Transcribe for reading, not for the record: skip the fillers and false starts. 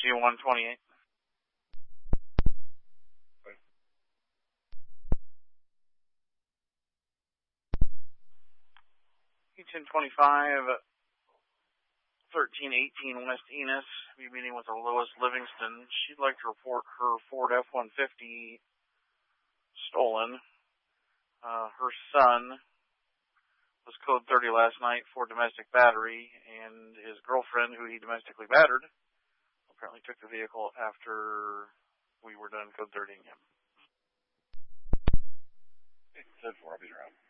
C-128. E-1025, 1318 West Enos. Be meeting with Lois Livingston. She'd like to report her Ford F-150 stolen. Her son was code 30 last night for domestic battery, and his girlfriend, who he domestically battered, apparently took the vehicle after we were done code 30ing him. Hey, 10-4, I'll be around.